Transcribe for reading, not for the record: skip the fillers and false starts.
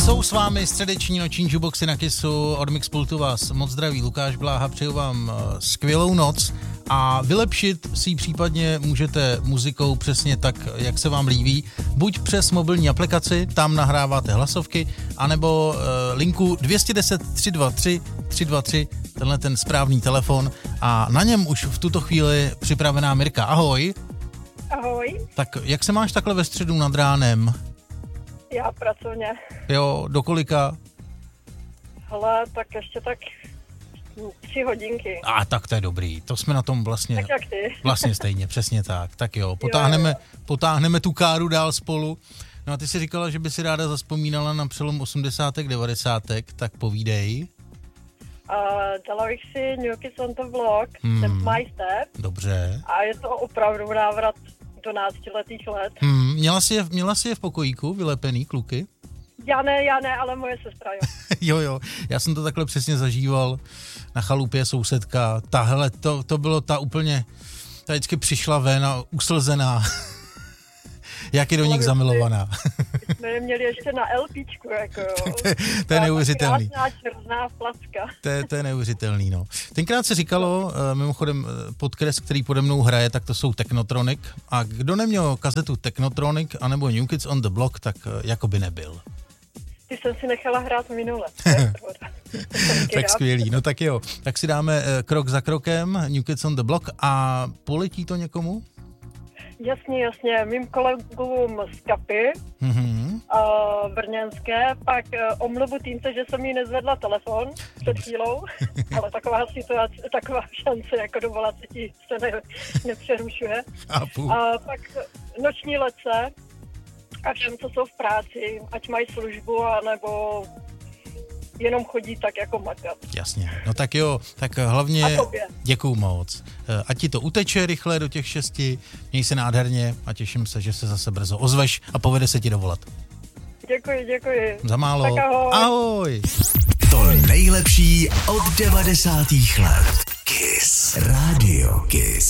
Jsou s vámi středeční noční jukeboxy na Kissu, od Mixpultu vás moc zdraví Lukáš Bláha, přeju vám skvělou noc a vylepšit si ji případně můžete muzikou přesně tak, jak se vám líbí, buď přes mobilní aplikaci, tam nahráváte hlasovky, anebo linku 210 323 323, tenhle ten správný telefon a na něm už v tuto chvíli připravená Mirka. Ahoj. Ahoj. Tak jak se máš takhle ve středu nad ránem? Já pracovně. Jo, do kolika? Hele, tak ještě tak 3 hodinky. Tak to je dobrý, to jsme na tom vlastně, tak jak ty. Vlastně stejně, přesně tak. Tak jo, potáhneme tu káru dál spolu. No a ty si říkala, že by si ráda zazpomínala na přelom 80. 90. tak povídej. Dala bych si New Kids on the Block, Step My Step. Dobře. A je to opravdu návrat do 12letých let. Měla jsi je v pokojíku, vylepený kluky? Já ne, ale moje sestra, jo. jo, já jsem to takhle přesně zažíval na chalupě sousedka. Tahle, to bylo ta úplně, ta vždycky přišla ven a uslzená. Jak je do nich zamilovaná. Jsme je měli ještě na LPčku, jako jo. To je neuvěřitelný. Krásná černá placka. To je neuvěřitelný, no. Tenkrát se říkalo, mimochodem podkres, který pode mnou hraje, tak to jsou Technotronic. A kdo neměl kazetu Technotronic anebo New Kids on the Block, tak jako by nebyl. Ty jsem si nechala hrát minule. Tak skvělý, no tak jo. Tak si dáme krok za krokem New Kids on the Block a poletí to někomu? Jasně, mým kolegům z Kapy, brněnské, pak omluvu týmce, že jsem jí nezvedla telefon před chvílou, ale taková situace, taková šance, jako dovolat se ti se nepřerušuje. A pak noční letce a všem, co jsou v práci, ať mají službu, anebo jenom chodí tak jako makat. Jasně, no tak jo, tak hlavně děkuju moc. Ať ti to uteče rychle do těch 6, měj se nádherně a těším se, že se zase brzo ozveš a povede se ti dovolat. Děkuji. Za málo. Tak ahoj. Ahoj. To nejlepší od 90. let. Kiss. Radio Kiss.